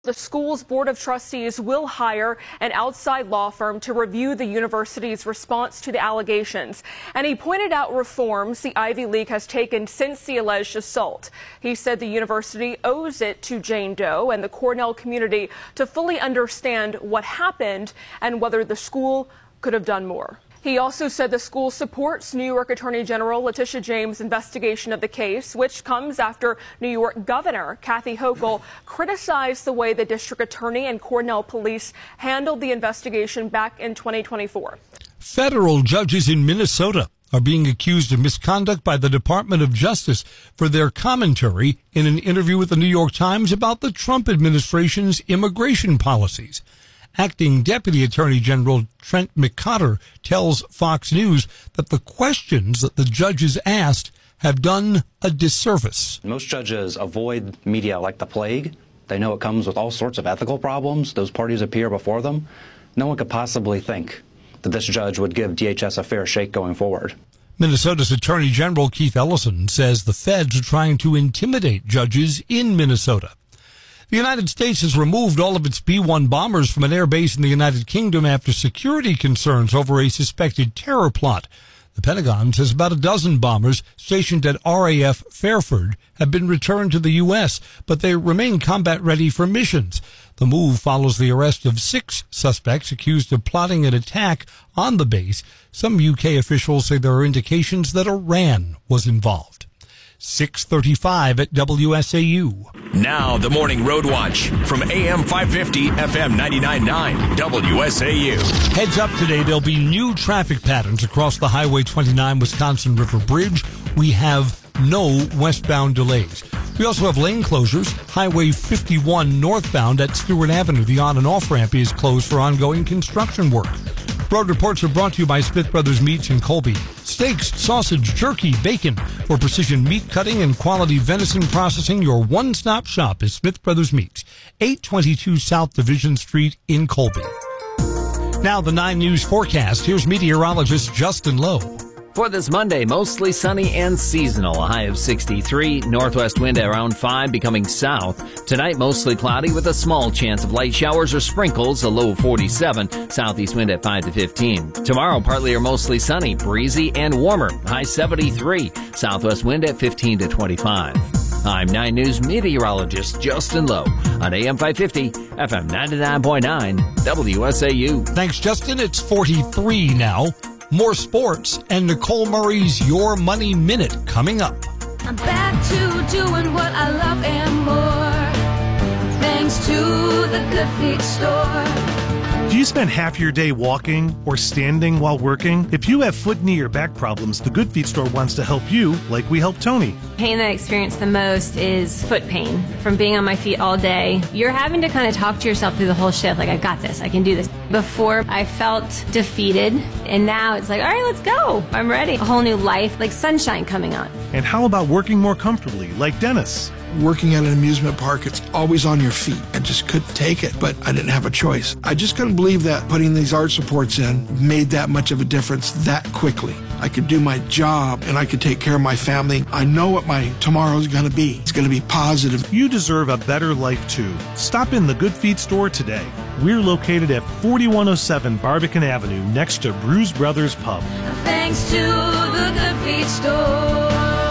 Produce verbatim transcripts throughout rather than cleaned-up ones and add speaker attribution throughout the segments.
Speaker 1: The school's Board of Trustees will hire an outside law firm to review the university's response to the allegations. And he pointed out reforms the Ivy League has taken since the alleged assault. He said the university owes it to Jane Doe and the Cornell community to fully understand what happened and whether the school could have done more. He also said the school supports New York Attorney General Letitia James' investigation of the case, which comes after New York Governor Kathy Hochul criticized the way the district attorney and Cornell police handled the investigation back in twenty twenty-four.
Speaker 2: Federal judges in Minnesota are being accused of misconduct by the Department of Justice for their commentary in an interview with the New York Times about the Trump administration's immigration policies. Acting Deputy Attorney General Trent McCotter tells Fox News that the questions that the judges asked have done a disservice.
Speaker 3: Most judges avoid media like the plague. They know it comes with all sorts of ethical problems. Those parties appear before them. No one could possibly think that this judge would give D H S a fair shake going forward.
Speaker 2: Minnesota's Attorney General Keith Ellison says the feds are trying to intimidate judges in Minnesota. The United States has removed all of its B one bombers from an air base in the United Kingdom after security concerns over a suspected terror plot. The Pentagon says about a dozen bombers stationed at R A F Fairford have been returned to the U S, but they remain combat ready for missions. The move follows the arrest of six suspects accused of plotting an attack on the base. Some U K officials say there are indications that Iran was involved. six thirty-five at W S A U.
Speaker 4: Now the Morning Road Watch from A M five fifty, F M ninety-nine point nine, W S A U.
Speaker 2: Heads up today, there'll be new traffic patterns across the Highway twenty-nine Wisconsin River Bridge. We have no westbound delays. We also have lane closures. Highway fifty-one northbound at Stewart Avenue. The on and off ramp is closed for ongoing construction work. Road reports are brought to you by Smith Brothers Meats in Colby. Steaks, sausage, jerky, bacon. For precision meat cutting and quality venison processing, your one-stop shop is Smith Brothers Meats, eight twenty-two South Division Street in Colby. Now the nine News forecast. Here's meteorologist Justin Lowe.
Speaker 5: For this Monday, mostly sunny and seasonal, a high of sixty-three, northwest wind around five, becoming south. Tonight, mostly cloudy with a small chance of light showers or sprinkles, a low of forty-seven, southeast wind at five to fifteen. Tomorrow, partly or mostly sunny, breezy and warmer, high seventy-three, southwest wind at fifteen to twenty-five. I'm nine News meteorologist Justin Lowe on A M five fifty, F M ninety-nine point nine, W S A U.
Speaker 2: Thanks, Justin. It's forty-three now. More sports and Nicole Murray's Your Money Minute coming up.
Speaker 6: I'm back to doing what I love and more, thanks to the Good Feet store.
Speaker 7: Do you spend half your day walking or standing while working? If you have foot, knee, or back problems, the Good Feet store wants to help you like we helped Tony.
Speaker 8: Pain that I experience the most is foot pain from being on my feet all day. You're having to kind of talk to yourself through the whole shift, like, I got this, I can do this. Before, I felt defeated, and now it's like, all right, let's go. I'm ready. A whole new life, like sunshine coming on.
Speaker 7: And how about working more comfortably, like Dennis?
Speaker 9: Working at an amusement park, it's always on your feet. I just couldn't take it, but I didn't have a choice. I just couldn't believe that putting these arch supports in made that much of a difference that quickly. I could do my job and I could take care of my family. I know what my tomorrow's going to be. It's going to be positive.
Speaker 7: You deserve a better life too. Stop in the Good Feet store today. We're located at forty-one oh seven Barbican Avenue next to Bruise Brothers Pub.
Speaker 6: Thanks to the Good Feet store.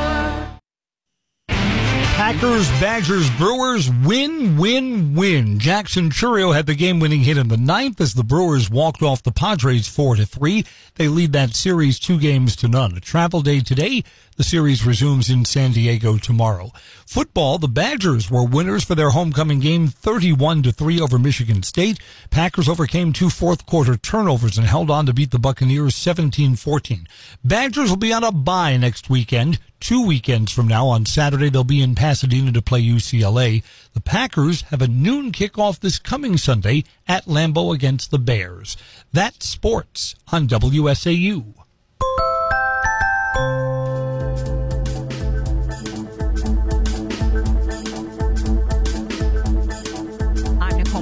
Speaker 2: Packers, Badgers, Brewers, win, win, win. Jackson Chourio had the game-winning hit in the ninth as the Brewers walked off the Padres four to three. They lead that series two games to none. A travel day today. The series resumes in San Diego tomorrow. Football, the Badgers were winners for their homecoming game thirty-one to three over Michigan State. Packers overcame two fourth-quarter turnovers and held on to beat the Buccaneers seventeen fourteen. Badgers will be on a bye next weekend. Two weekends from now, on Saturday, they'll be in Pasadena to play U C L A. The Packers have a noon kickoff this coming Sunday at Lambeau against the Bears. That's sports on W S A U.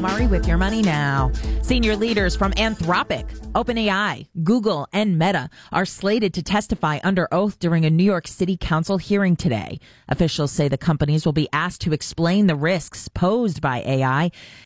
Speaker 10: Murray with Your Money Now. Senior leaders from Anthropic, OpenAI, Google, and Meta are slated to testify under oath during a New York City Council hearing today. Officials say the companies will be asked to explain the risks posed by A I